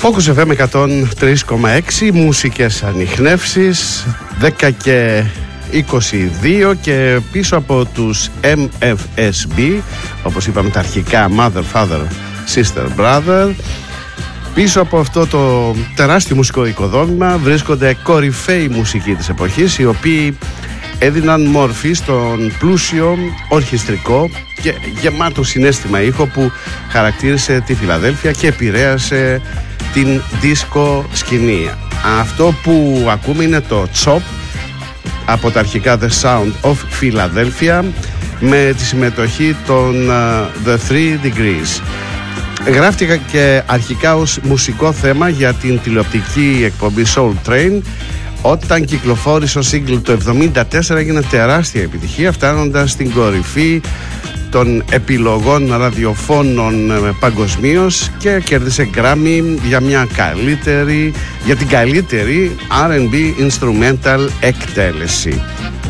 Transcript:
Focus FM 103,6, μουσικές ανιχνεύσεις, 10 και 22 και πίσω από τους MFSB, όπως είπαμε τα αρχικά Mother, Father, Sister, Brother. Πίσω από αυτό το τεράστιο μουσικό οικοδόμημα βρίσκονται κορυφαίοι μουσικοί της εποχής, οι οποίοι έδιναν μόρφη στον πλούσιο, ορχιστρικό και γεμάτο συναίσθημα ήχο που χαρακτήρισε τη Φιλαδέλφια και επηρέασε την δίσκο σκηνή. Αυτό που ακούμε είναι το Chop από τα αρχικά The Sound of Philadelphia με τη συμμετοχή των The Three Degrees. Γράφτηκε και αρχικά ως μουσικό θέμα για την τηλεοπτική εκπομπή Soul Train. Όταν κυκλοφόρησε ο single το 1974 έγινε τεράστια επιτυχία, φτάνοντας στην κορυφή των επιλογών ραδιοφώνων παγκοσμίως και κέρδισε Grammy για την καλύτερη R&B instrumental εκτέλεση.